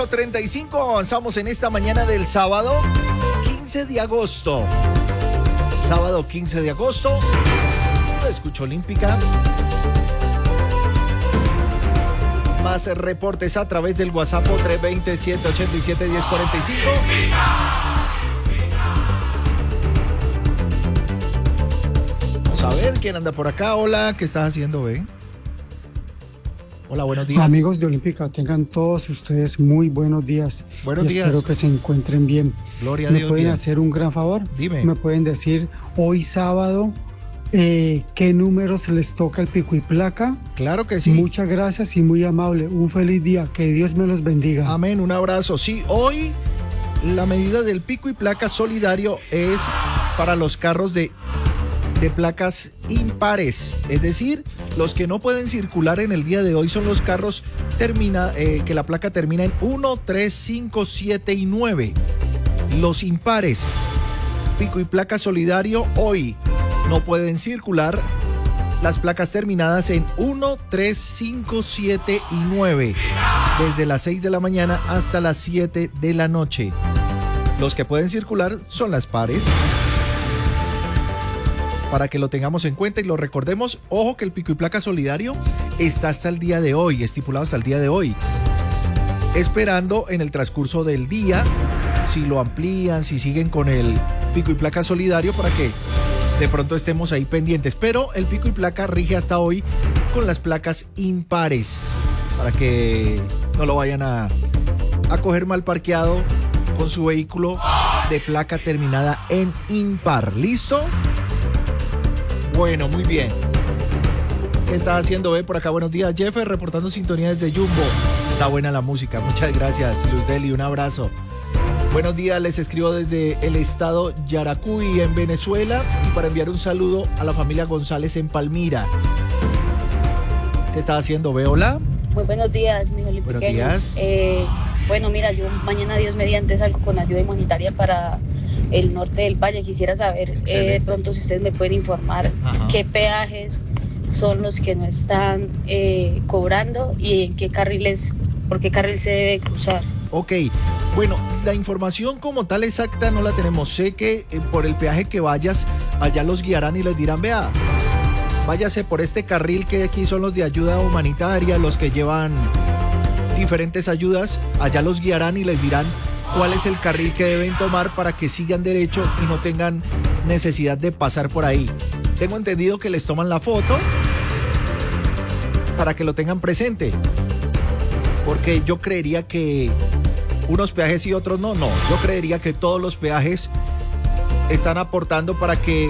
8:35, avanzamos en esta mañana del sábado 15 de agosto. Sábado 15 de agosto. Lo escucho Olímpica. Más reportes a través del WhatsApp 320-787-1045. Vamos a ver quién anda por acá. Hola, ¿qué estás haciendo, Ben? Hola, buenos días. Amigos de Olímpica, tengan todos ustedes muy buenos días. Buenos días. Espero que se encuentren bien. Gloria a Dios. ¿Me pueden bien. hacer un gran favor? Dime. ¿Me pueden decir hoy sábado qué números les toca el pico y placa? Claro que sí. Muchas gracias y muy amable. Un feliz día. Que Dios me los bendiga. Amén, un abrazo. Sí, hoy la medida del pico y placa solidario es para los carros de placas impares, es decir, los que no pueden circular en el día de hoy son los carros que la placa termina en 1, 3, 5, 7 y 9. Los impares, pico y placa solidario, hoy no pueden circular las placas terminadas en 1, 3, 5, 7 y 9, desde las 6 de la mañana hasta las 7 de la noche. Los que pueden circular son las pares. Para que lo tengamos en cuenta y lo recordemos, ojo que el pico y placa solidario está hasta el día de hoy, estipulado hasta el día de hoy. Esperando en el transcurso del día, si lo amplían, si siguen con el pico y placa solidario para que de pronto estemos ahí pendientes. Pero el pico y placa rige hasta hoy con las placas impares, para que no lo vayan a coger mal parqueado con su vehículo de placa terminada en impar. ¿Listo? Bueno, muy bien. ¿Qué estás haciendo, ve? Por acá, buenos días. Jeffer, reportando sintonía desde Jumbo. Está buena la música. Muchas gracias, Luz Deli. Un abrazo. Buenos días, les escribo desde el estado Yaracuy, en Venezuela, y para enviar un saludo a la familia González en Palmira. ¿Qué estás haciendo, ve? Hola. Muy buenos días, mis olímpicos. Buenos días. Bueno, mira, yo mañana, Dios mediante, salgo con ayuda humanitaria para el norte del valle. Quisiera saber de pronto si ustedes me pueden informar qué peajes son los que no están cobrando y en qué carriles, por qué carril se debe cruzar. Ok, bueno, la información como tal exacta no la tenemos. Sé que por el peaje que vayas, allá los guiarán y les dirán, vea, váyase por este carril que aquí son los de ayuda humanitaria, los que llevan diferentes ayudas, allá los guiarán y les dirán cuál es el carril que deben tomar para que sigan derecho y no tengan necesidad de pasar por ahí. Tengo entendido que les toman la foto para que lo tengan presente, porque yo creería que unos peajes y otros no. Yo creería que todos los peajes están aportando para que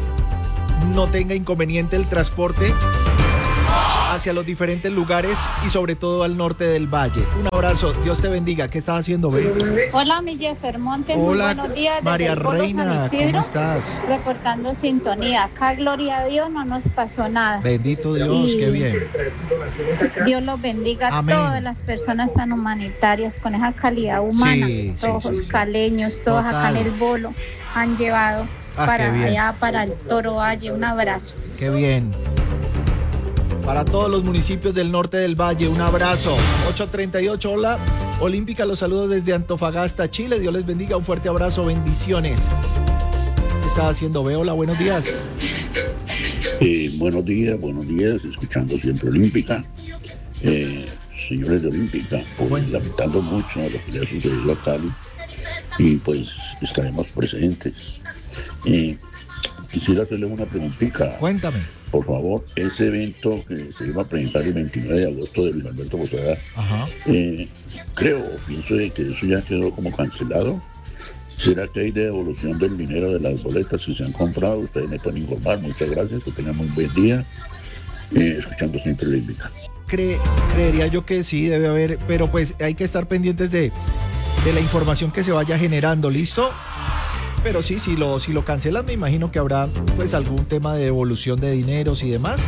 no tenga inconveniente el transporte hacia los diferentes lugares y sobre todo al norte del valle. Un abrazo, Dios te bendiga. ¿Qué estás haciendo, Ben? Hola, mi Jeffer Montes. Hola, muy buenos días. Desde María el Polo Reina, San Isidro, ¿cómo estás? reportando sintonía. Acá, gloria a Dios, no nos pasó nada. Bendito Dios, qué bien. Dios los bendiga. Amén. A todas las personas tan humanitarias con esa calidad humana. Sí, todos sí, los sí. caleños, todos Total. acá en el Bolo han llevado para qué bien. allá, para el Toro Valle. Un abrazo. Qué bien. Para todos los municipios del norte del valle, un abrazo. 8:38, hola. Olímpica, los saludos desde Antofagasta, Chile. Dios les bendiga, un fuerte abrazo, bendiciones. ¿Qué estás haciendo, Ve? Hola, buenos días. Buenos días, escuchando siempre Olímpica. Señores de Olímpica, pues lamentando mucho lo que le ha sucedido a Cali y pues estaremos presentes. Quisiera hacerle una preguntita. Cuéntame. Por favor, ese evento que se iba a presentar el 29 de agosto de Luis Alberto Posada, creo o pienso de que eso ya quedó como cancelado. ¿Será que hay devolución del dinero de las boletas si se han comprado? Ustedes me pueden informar. Muchas gracias, que tengan muy buen día. Escuchando siempre la invita. Creería yo que sí, debe haber, pero pues hay que estar pendientes de la información que se vaya generando, ¿listo? Pero sí, si lo cancelan, me imagino que habrá pues algún tema de devolución de dineros y demás.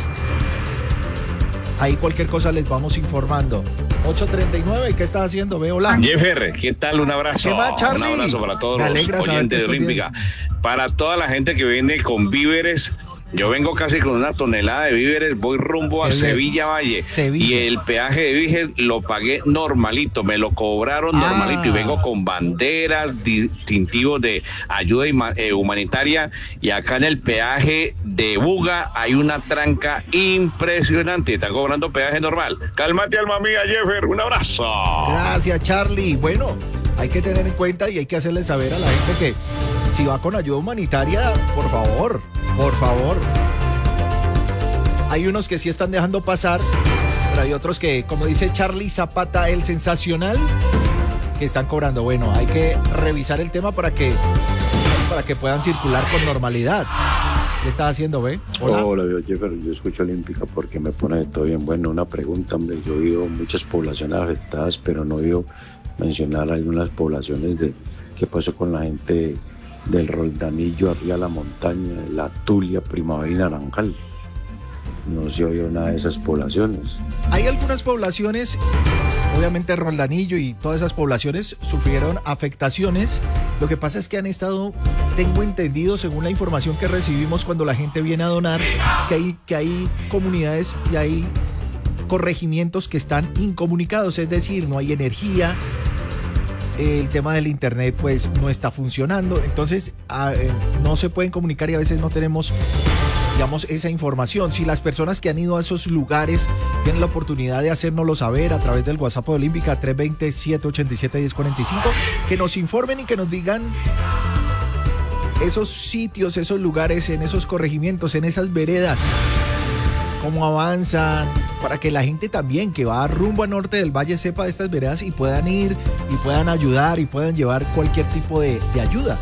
Ahí cualquier cosa les vamos informando. 8:39, ¿qué estás haciendo? Ve, hola. Jeffer, ¿qué tal? Un abrazo. ¿Qué más, Charlie? Un abrazo para todos Me los alegra saber que oyentes de estás Olímpica. Para toda la gente que viene con víveres Yo vengo casi con una tonelada de víveres, voy rumbo a Sevilla Valle. Y el peaje de Vigen lo pagué normalito, me lo cobraron normalito y vengo con banderas, distintivos de ayuda humanitaria. Y acá en el peaje de Buga hay una tranca impresionante. Está cobrando peaje normal. Cálmate, alma mía, Jeffer. Un abrazo. Gracias, Charlie. Bueno, hay que tener en cuenta y hay que hacerle saber a la gente que si va con ayuda humanitaria, por favor. Hay unos que sí están dejando pasar, pero hay otros que, como dice Charlie Zapata, el sensacional, que están cobrando. Bueno, hay que revisar el tema para que puedan circular con normalidad. ¿Qué estás haciendo, ve? Hola, Jeffer, yo escucho Olímpica porque me pone de todo bien. Bueno, una pregunta, hombre. Yo he oído muchas poblaciones afectadas, pero no he oído mencionar algunas poblaciones de qué pasó con la gente del Roldanillo, arriba a la montaña, la Tulia, Primavera y Naranjal. No se oyó nada de esas poblaciones. Hay algunas poblaciones, obviamente Roldanillo y todas esas poblaciones sufrieron afectaciones. Lo que pasa es que han estado, tengo entendido, según la información que recibimos cuando la gente viene a donar, que hay comunidades y hay corregimientos que están incomunicados, es decir, no hay energía. El tema del internet pues no está funcionando, entonces no se pueden comunicar y a veces no tenemos, digamos, esa información. Si las personas que han ido a esos lugares tienen la oportunidad de hacérnoslo saber a través del WhatsApp de Olímpica 320-787-1045, que nos informen y que nos digan esos sitios, esos lugares, en esos corregimientos, en esas veredas, cómo avanzan, para que la gente también que va rumbo al norte del valle sepa de estas veredas y puedan ir y puedan ayudar y puedan llevar cualquier tipo de ayuda.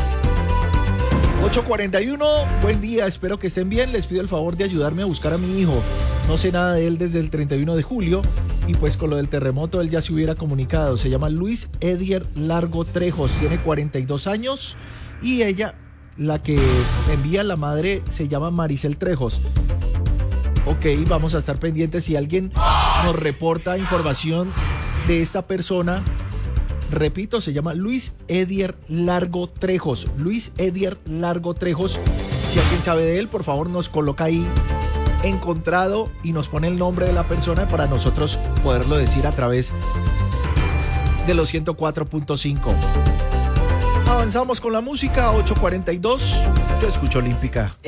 8:41, buen día, espero que estén bien. Les pido el favor de ayudarme a buscar a mi hijo. No sé nada de él desde el 31 de julio y pues con lo del terremoto él ya se hubiera comunicado. Se llama Luis Edier Largo Trejos, tiene 42 años y ella, la que envía la madre, se llama Maricel Trejos. Ok, vamos a estar pendientes si alguien nos reporta información de esta persona. Repito, se llama Luis Edier Largo Trejos. Luis Edier Largo Trejos. Si alguien sabe de él, por favor nos coloca ahí encontrado y nos pone el nombre de la persona para nosotros poderlo decir a través de los 104.5. Avanzamos con la música, 8:42. Yo escucho Olímpica.